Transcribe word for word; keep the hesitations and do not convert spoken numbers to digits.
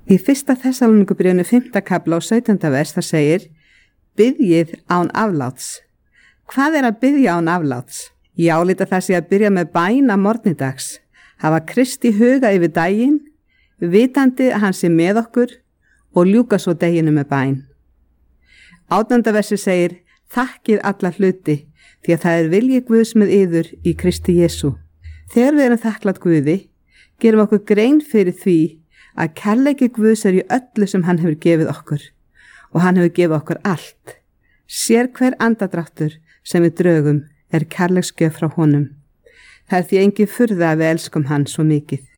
Í fyrsta Þessalóníkubréfinu fimmta kafla og sautjánda vers það segir: Biðjið án afláts. Hvað er að biðja án afláts? Ég álíta það sé að byrja með bæn að morgnidags, hafa Kristi huga yfir daginn, vitandi að hann sé með okkur og ljúka svo deginu með bæn. Átjánda versi segir: Þakkið alla hluti, því að það er vilji Guðs með yður í Kristi Jesú. Þegar við erum þakklátt Guði, gerum okkur grein fyrir því að kærleiki Guðs er í öllu sem hann hefur gefið okkur og hann hefur gefið okkur allt. Sér hver andadráttur sem við drögum er kærleiksgjöf frá honum. Það er því engin furða að við elskum hann svo mikið.